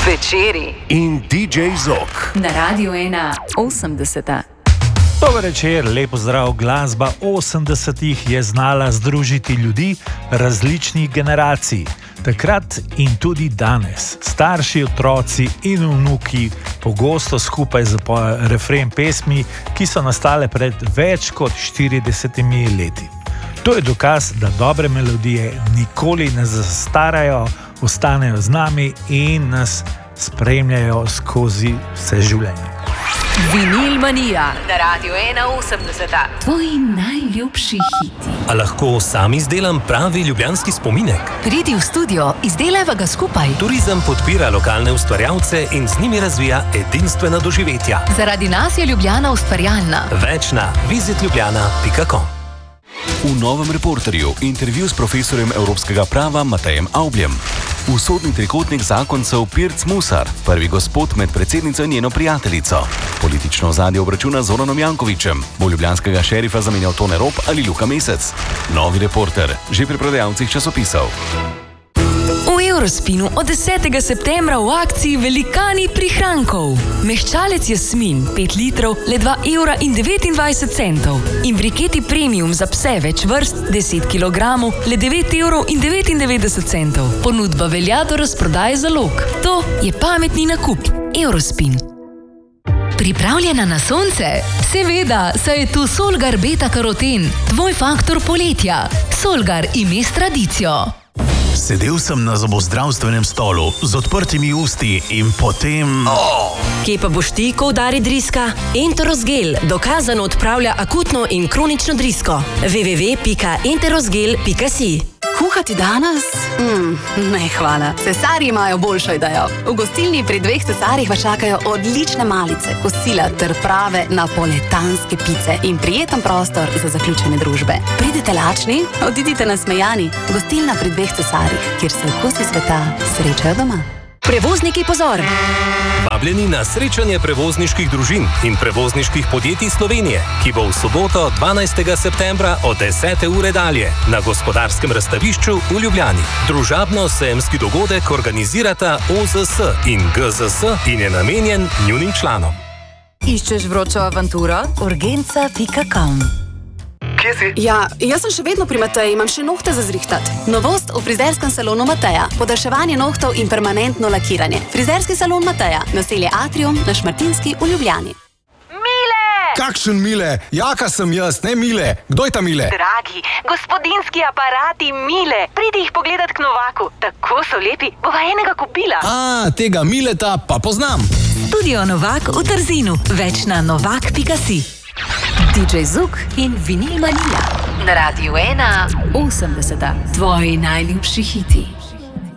Večeri in DJ Zok na Radio 1 80. Dober večer, lepo zdrav. Glasba 80-ih je znala združiti ljudi različnih generacij. Takrat in tudi danes. Starši, otroci in vnuki pogosto skupaj zapojejo refren pesmi, ki so nastale pred več kot 40 leti. To je dokaz, da dobre melodije nikoli ne zastarajo, ostanejo z nami in nas spremljajo skozi vse življenje. Vinil Manija na Radio 180. Tvoji najljubši hiti. A lahko sam izdelam pravi ljubljanski spominek? Pridi v studio, izdelajva ga skupaj. Turizem podpira lokalne ustvarjalce in z njimi razvija edinstvena doživetja. Zaradi nas je Ljubljana ustvarjalna. Več na visitljubljana.com. V novem Reporterju intervju s profesorjem evropskega prava Matejem Avbljem. Usodni trikotnik zakoncev Pirc Musar, prvi gospod med predsednico in njeno prijateljico. Politično ozadje obračuna z Zoranom Jankovićem. Bo ljubljanskega šerifa zamenjal Tone Rop ali Luka Mesec? Novi Reporter, že pri prodajalcih časopisov. V Eurospinu od 10. septembra v akciji Velikani prihrankov. Mehčalec Jasmin 5 litrov le 2,29 €. In briketi premium za pse več vrst 10 kg le 9,99 €. Ponudba velja do razprodaje zalog. To je pametni nakup. Eurospin. Pripravljena na sonce? Seveda, saj je tu Solgar Beta Karoten, tvoj faktor poletja. Solgar ime s tradicijo. Sedel sem na zobozdravstvenem stolu z odprtimi usti in potem... Kje pa boš ti, ko udari driska? Enterosgel dokazano odpravlja akutno in kronično drisko. www.enterosgel.si. Kuhati danes? Ne, hvala. Cesarji imajo boljšo idejo. V gostilni pri 2 cesarjih vas čakajo odlične malice, kosila ter prave napoletanske pice in prijeten prostor za zaključene družbe. Pridite lačni, odidite nasmejani. Gostilna pri 2 cesarjih, kjer se okusi sveta srečajo doma. Prevozniki, pozor! Vabljeni na srečanje prevozniških družin in prevozniških podjetij Slovenije, ki bo v soboto 12. septembra od 10. ure dalje na Gospodarskem razstavišču v Ljubljani. Družabno-sejemski dogodek organizirata OZS in GZS in je namenjen njunim članom. Iščeš vročo avanturo? Urgenca.com. Kje si? Ja, jaz sem še vedno pri Mateji, imam še nohte za zrihtat. Novost v frizerskem salonu Mateja. Podaljševanje nohtov in permanentno lakiranje. Frizerski salon Mateja. Naselje Atrium na Šmartinski v Ljubljani. Kakšen Mile? Jaka sem jaz, ne Mile. Kdo je ta Mile? Dragi, gospodinski aparati Mile. Pridi jih pogledat k Novaku. Tako so lepi, bova enega kupila. Tega Mileta pa poznam. Studio Novak v Trzinu. Več na novak.si. DJ Zuk in Vinil Manija na Radio 1 80. Tvoji najljubši hiti.